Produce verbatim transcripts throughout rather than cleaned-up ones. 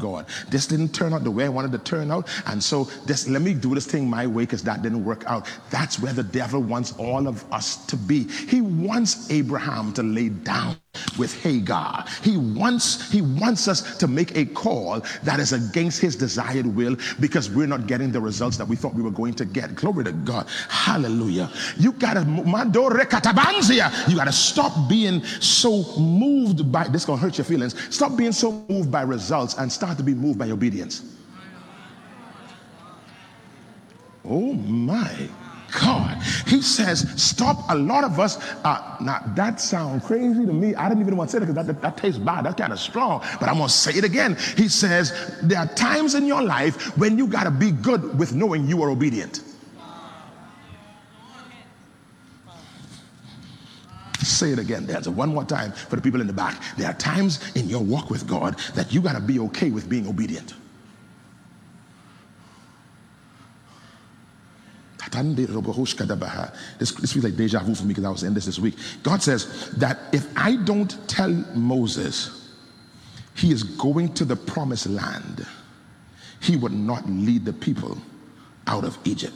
God. This didn't turn out the way I wanted to turn out, and so this, let me do this thing my way because that didn't work out. That's where the devil wants all of us to be. He wants Abraham to lay down with Hagar. He wants he wants us to make a call that is against his desired will because we're not getting the results that we thought we were going to get. Glory to God. Hallelujah. You gotta you gotta stop being so moved by this. Gonna hurt your feelings. Stop being so moved by results and start to be moved by obedience. Oh my God. He says, stop. A lot of us, uh, now that sounds crazy to me. I didn't even want to say it because that, that, that tastes bad. That's kind of strong, but I'm going to say it again. He says, there are times in your life when you got to be good with knowing you are obedient. Say it again. There's one more time for the people in the back. There are times in your walk with God that you got to be okay with being obedient. This, this feels like deja vu for me because I was in this this week. God says that if I don't tell Moses he is going to the promised land, he would not lead the people out of Egypt.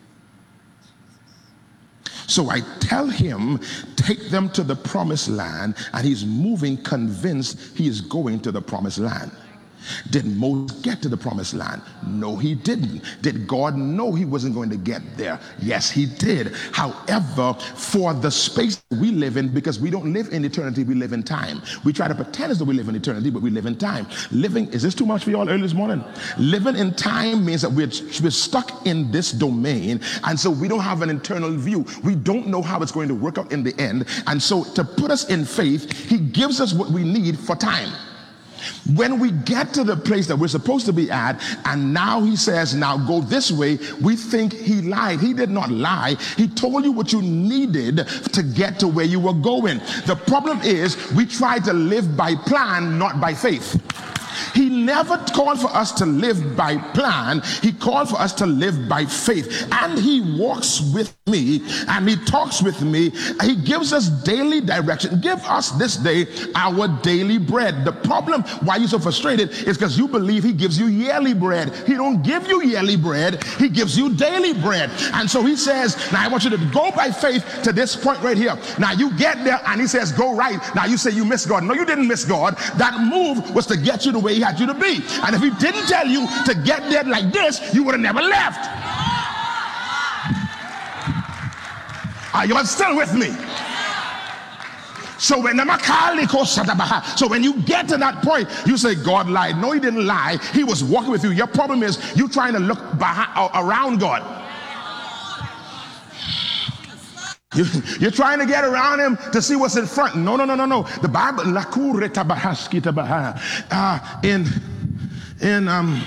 So I tell him, take them to the promised land, and he's moving convinced he is going to the promised land. Did Moses get to the promised land? No, he didn't. Did God know he wasn't going to get there? Yes, he did. However, for the space we live in, because we don't live in eternity, we live in time. We try to pretend as though we live in eternity, but we live in time. Living, is this too much for you all early this morning? Living in time means that we're, we're stuck in this domain, and so we don't have an internal view. We don't know how it's going to work out in the end, and so to put us in faith, he gives us what we need for time. When we get to the place that we're supposed to be at, and now he says, now go this way, we think he lied. He did not lie. He told you what you needed to get to where you were going. The problem is we try to live by plan, not by faith. He never called for us to live by plan. He called for us to live by faith. And he walks with me and he talks with me. He gives us daily direction. Give us this day our daily bread. The problem why you're so frustrated is because you believe he gives you yearly bread. He don't give you yearly bread. He gives you daily bread. And so he says, now I want you to go by faith to this point right here. Now you get there and he says, go right. Now you say you miss God. No, you didn't miss God. That move was to get you the way he had you to be. And if he didn't tell you to get there like this, you would have never left. Are you still with me? So when so when you get to that point, you say God lied. No, he didn't lie. He was walking with you. Your problem is you trying to look behind, around God. You, you're trying to get around him to see what's in front. No, no, no, no, no. The Bible, uh, in in um,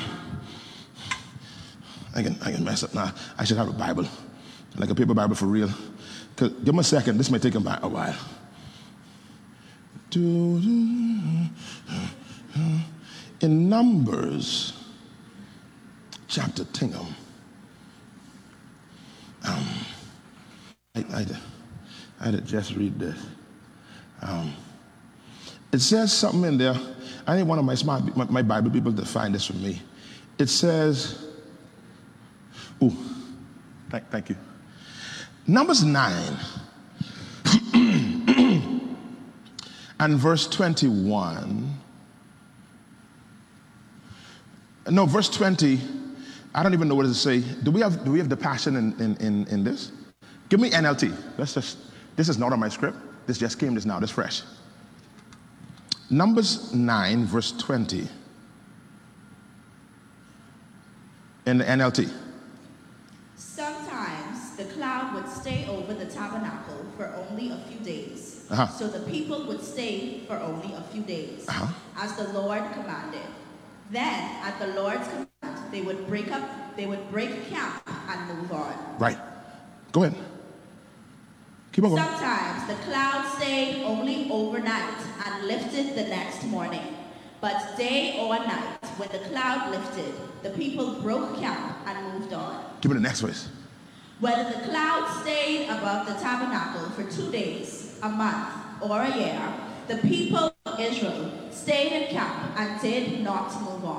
I can I can mess up now. I should have a Bible, like a paper Bible for real. Give me a second. This may take a while. In Numbers chapter ten, um, I, I, I had to just read this. Um, it says something in there. I need one of my smart, my, my Bible people to find this for me. It says, oh, thank, thank you. Numbers nine and verse twenty-one. No, verse twenty. I don't even know what does it say. Do we have do we have the passion in, in, in, in this? Give me N L T. Let's just, this is not on my script. This just came this now, this fresh. Numbers nine, verse twenty. In the N L T. Sometimes the cloud would stay over the tabernacle for only a few days. Uh-huh. So the people would stay for only a few days, uh-huh. as the Lord commanded. Then, at the Lord's command, they would break up, they would break camp and move on. Right. Go ahead. Keep on going. Sometimes the cloud stayed only overnight and lifted the next morning. But day or night, when the cloud lifted, the people broke camp and moved on. Give me the next verse. Whether the cloud stayed above the tabernacle for two days, a month, or a year, the people of Israel stayed in camp and did not move on.